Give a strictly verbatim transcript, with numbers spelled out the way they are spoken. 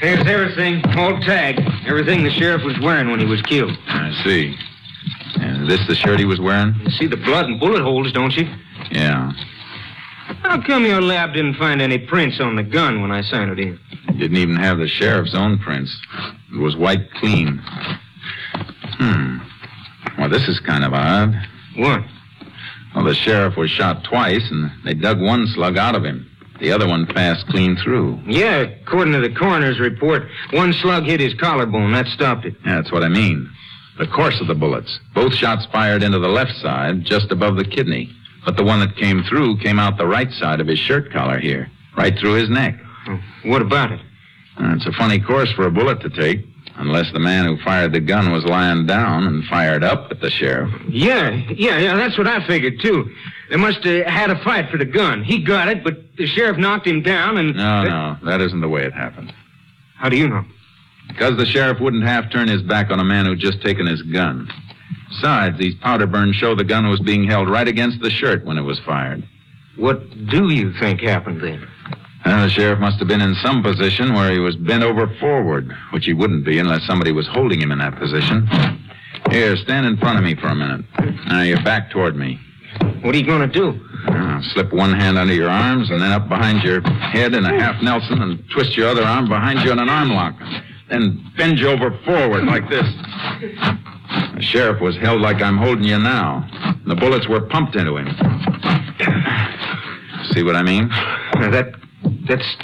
There's everything, all tagged. Everything the sheriff was wearing when he was killed. I see. And this the shirt he was wearing? You see the blood and bullet holes, don't you? Yeah. How come your lab didn't find any prints on the gun when I sent it in? It didn't even have the sheriff's own prints. It was wiped clean. Hmm. Well, this is kind of odd. What? Well, the sheriff was shot twice, and they dug one slug out of him. The other one passed clean through. Yeah, according to the coroner's report, one slug hit his collarbone. That stopped it. Yeah, that's what I mean. The course of the bullets. Both shots fired into the left side, just above the kidney. But the one that came through came out the right side of his shirt collar here, right through his neck. Oh, what about it? Uh, it's a funny course for a bullet to take, unless the man who fired the gun was lying down and fired up at the sheriff. Yeah, yeah, yeah, that's what I figured, too. They must have had a fight for the gun. He got it, but the sheriff knocked him down and... No, no, that isn't the way it happened. How do you know? Because the sheriff wouldn't half turn his back on a man who'd just taken his gun. Besides, these powder burns show the gun was being held right against the shirt when it was fired. What do you think happened then? Uh, the sheriff must have been in some position where he was bent over forward, which he wouldn't be unless somebody was holding him in that position. Here, stand in front of me for a minute. Now, you're back toward me. What are you going to do? Uh, slip one hand under your arms and then up behind your head in a half Nelson and twist your other arm behind you in an arm lock. Then bend you over forward like this. The sheriff was held like I'm holding you now. The bullets were pumped into him. See what I mean? Now, that, that's